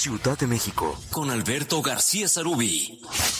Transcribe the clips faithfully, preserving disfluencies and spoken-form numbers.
Ciudad de México, con Alberto García Sarubí.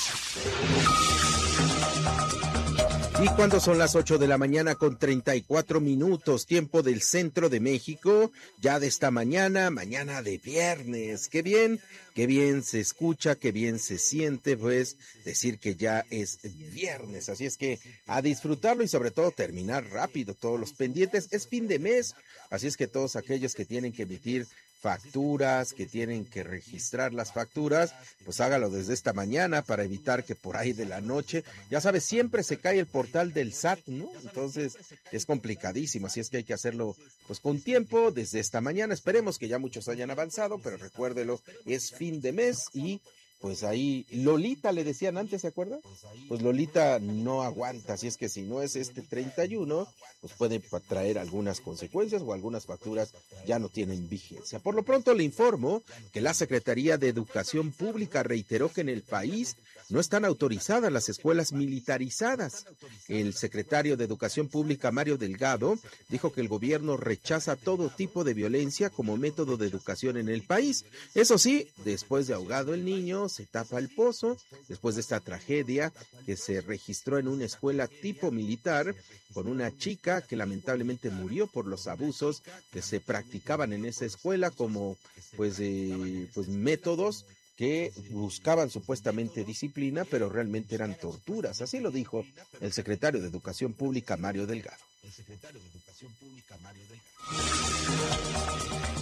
Y cuando son las ocho de la mañana con treinta y cuatro minutos, tiempo del centro de México, ya de esta mañana, mañana de viernes. Qué bien, qué bien se escucha, qué bien se siente, pues decir que ya es viernes. Así es que a disfrutarlo y sobre todo terminar rápido todos los pendientes. Es fin de mes, así es que todos aquellos que tienen que emitir facturas, que tienen que registrar las facturas, pues hágalo desde esta mañana para evitar que por ahí de la noche, ya sabes, siempre se cae el portal del S A T, ¿no? Entonces es complicadísimo, así es que hay que hacerlo pues con tiempo desde esta mañana. Esperemos que ya muchos hayan avanzado, pero recuérdelo, es fin de mes y pues ahí Lolita le decían antes, ¿se acuerda? Pues Lolita no aguanta, así es que si no es este treinta y uno, pues puede traer algunas consecuencias o algunas facturas ya no tienen vigencia. Por lo pronto le informo que la Secretaría de Educación Pública reiteró que en el país no están autorizadas las escuelas militarizadas. El secretario de Educación Pública, Mario Delgado, dijo que el gobierno rechaza todo tipo de violencia como método de educación en el país. Eso sí, después de ahogado el niño, se tapa el pozo, después de esta tragedia que se registró en una escuela tipo militar con una chica que lamentablemente murió por los abusos que se practicaban en esa escuela como pues, eh, pues métodos que buscaban supuestamente disciplina, pero realmente eran torturas. Así lo dijo el secretario de Educación Pública, Mario Delgado. El secretario de Educación Pública, Mario Delgado.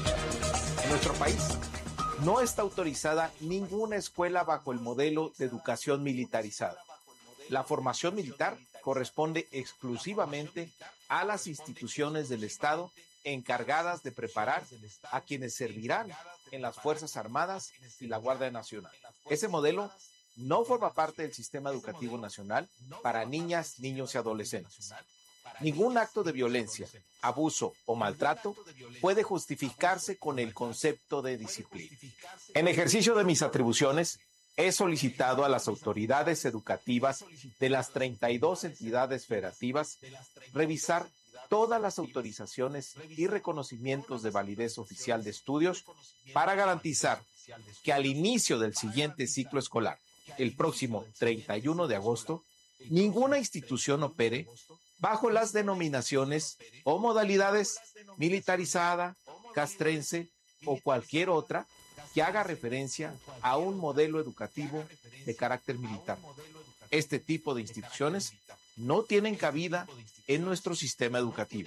En nuestro país no está autorizada ninguna escuela bajo el modelo de educación militarizada. La formación militar corresponde exclusivamente a las instituciones del Estado encargadas de preparar a quienes servirán en las Fuerzas Armadas y la Guardia Nacional. Ese modelo no forma parte del sistema educativo nacional para niñas, niños y adolescentes. Ningún acto de violencia, abuso o maltrato puede justificarse con el concepto de disciplina. En ejercicio de mis atribuciones, he solicitado a las autoridades educativas de las treinta y dos entidades federativas revisar todas las autorizaciones y reconocimientos de validez oficial de estudios para garantizar que al inicio del siguiente ciclo escolar, el próximo treinta y uno de agosto, ninguna institución opere bajo las denominaciones o modalidades militarizada, castrense o cualquier otra que haga referencia a un modelo educativo de carácter militar. Este tipo de instituciones no tienen cabida en nuestro sistema educativo.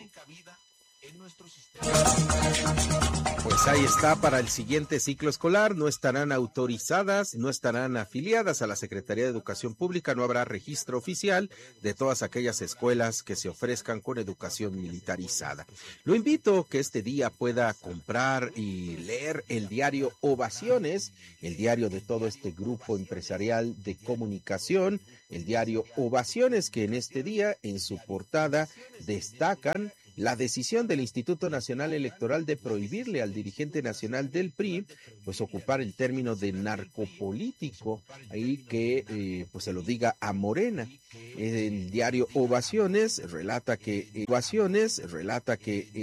Pues ahí está, para el siguiente ciclo escolar no estarán autorizadas, no estarán afiliadas a la Secretaría de Educación Pública, no habrá registro oficial de todas aquellas escuelas que se ofrezcan con educación militarizada. Lo invito que este día pueda comprar y leer el diario Ovaciones, el diario de todo este grupo empresarial de comunicación, el diario Ovaciones, que en este día en su portada destacan la decisión del Instituto Nacional Electoral de prohibirle al dirigente nacional del P R I, pues ocupar el término de narcopolítico, ahí que eh, pues se lo diga a Morena. El diario Ovaciones relata que Ovaciones relata que